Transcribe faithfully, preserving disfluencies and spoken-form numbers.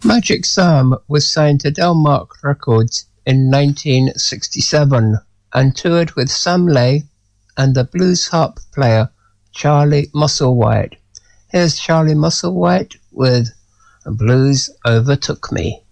Magic Sam was signed to Delmark Records in nineteen sixty-seven and toured with Sam Lay and the blues harp player Charlie Musselwhite. Here's Charlie Musselwhite with Blues Overtook Me.